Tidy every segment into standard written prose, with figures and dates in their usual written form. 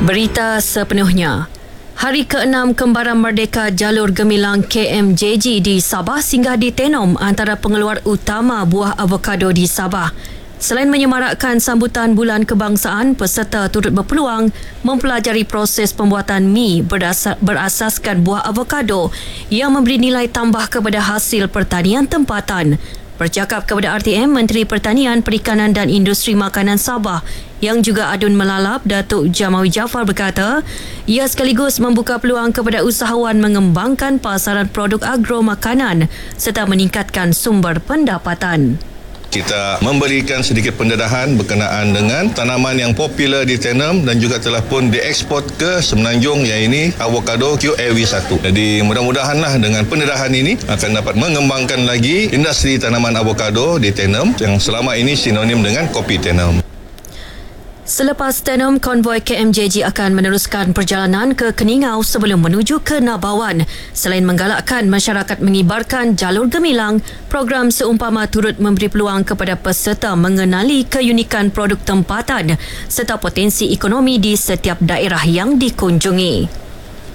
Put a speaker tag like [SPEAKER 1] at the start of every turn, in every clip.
[SPEAKER 1] Berita sepenuhnya. Hari ke-6 Kembaran Merdeka Jalur Gemilang KMJG di Sabah singgah di Tenom, antara pengeluar utama buah avokado di Sabah. Selain menyemarakkan sambutan Bulan Kebangsaan, peserta turut berpeluang mempelajari proses pembuatan mi berasaskan buah avokado yang memberi nilai tambah kepada hasil pertanian tempatan. Bercakap kepada RTM, Menteri Pertanian, Perikanan dan Industri Makanan Sabah yang juga adun melalap, Datuk Jamawi Jaafar berkata, ia sekaligus membuka peluang kepada usahawan mengembangkan pasaran produk agro makanan serta meningkatkan sumber pendapatan.
[SPEAKER 2] Kita memberikan sedikit pendedahan berkenaan dengan tanaman yang popular di Tenom dan juga telah pun dieksport ke Semenanjung, yang ini avokado QAV1. Jadi mudah-mudahanlah dengan pendedahan ini akan dapat mengembangkan lagi industri tanaman avokado di Tenom yang selama ini sinonim dengan kopi Tenom.
[SPEAKER 1] Selepas Tenom, konvoi KMJG akan meneruskan perjalanan ke Keningau sebelum menuju ke Nabawan. Selain menggalakkan masyarakat mengibarkan jalur gemilang, program seumpama turut memberi peluang kepada peserta mengenali keunikan produk tempatan serta potensi ekonomi di setiap daerah yang dikunjungi.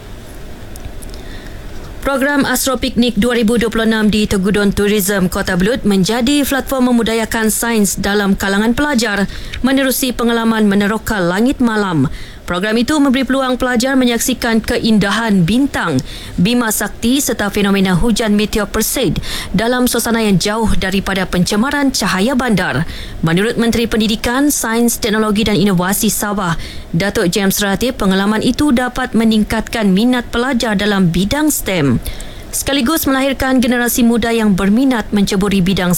[SPEAKER 1] Program Astro Picnic 2026 di Tegudun Tourism Kota Belud menjadi platform memudayakan sains dalam kalangan pelajar menerusi pengalaman meneroka langit malam. Program itu memberi peluang pelajar menyaksikan keindahan bintang, Bima Sakti serta fenomena hujan meteor Perseid dalam suasana yang jauh daripada pencemaran cahaya bandar. Menurut Menteri Pendidikan, Sains, Teknologi dan Inovasi Sabah, Datuk James Ratib, pengalaman itu dapat meningkatkan minat pelajar dalam bidang STEM sekaligus melahirkan generasi muda yang berminat menceburi bidang